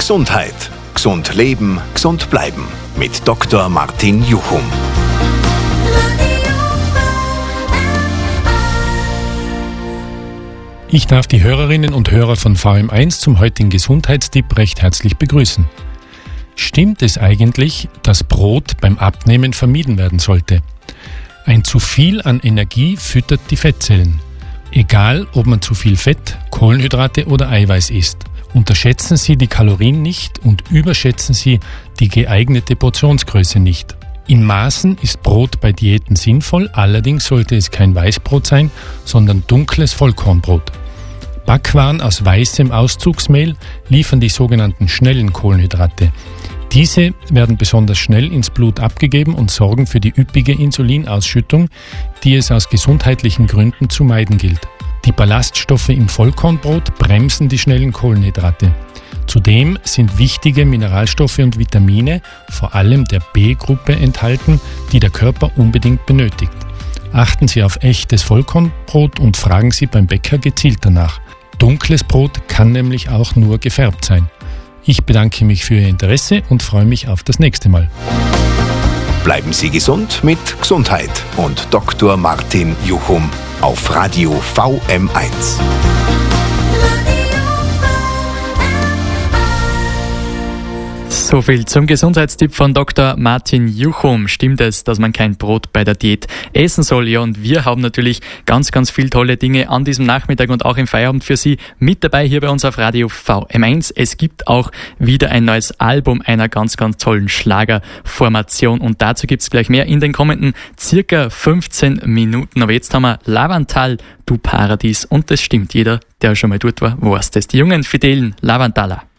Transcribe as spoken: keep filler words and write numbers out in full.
Gesundheit. Gesund leben, gesund bleiben. Mit Doktor Martin Juchum. Ich darf die Hörerinnen und Hörer von V M eins zum heutigen Gesundheitstipp recht herzlich begrüßen. Stimmt es eigentlich, dass Brot beim Abnehmen vermieden werden sollte? Ein zu viel an Energie füttert die Fettzellen. Egal, ob man zu viel Fett, Kohlenhydrate oder Eiweiß isst. Unterschätzen Sie die Kalorien nicht und überschätzen Sie die geeignete Portionsgröße nicht. In Maßen ist Brot bei Diäten sinnvoll, allerdings sollte es kein Weißbrot sein, sondern dunkles Vollkornbrot. Backwaren aus weißem Auszugsmehl liefern die sogenannten schnellen Kohlenhydrate. Diese werden besonders schnell ins Blut abgegeben und sorgen für die üppige Insulinausschüttung, die es aus gesundheitlichen Gründen zu meiden gilt. Die Ballaststoffe im Vollkornbrot bremsen die schnellen Kohlenhydrate. Zudem sind wichtige Mineralstoffe und Vitamine, vor allem der B-Gruppe, enthalten, die der Körper unbedingt benötigt. Achten Sie auf echtes Vollkornbrot und fragen Sie beim Bäcker gezielt danach. Dunkles Brot kann nämlich auch nur gefärbt sein. Ich bedanke mich für Ihr Interesse und freue mich auf das nächste Mal. Bleiben Sie gesund mit Gesundheit und Doktor Martin Juchum auf Radio V M eins. So viel zum Gesundheitstipp von Doktor Martin Juchum. Stimmt es, dass man kein Brot bei der Diät essen soll? Ja, und wir haben natürlich ganz, ganz viele tolle Dinge an diesem Nachmittag und auch im Feierabend für Sie mit dabei hier bei uns auf Radio V M eins. Es gibt auch wieder ein neues Album einer ganz, ganz tollen Schlagerformation und dazu gibt's gleich mehr in den kommenden circa fünfzehn Minuten. Aber jetzt haben wir Lavantal, du Paradies, und das stimmt. Jeder, der schon mal dort war, weiß das. Die jungen Fidelen Lavantaler.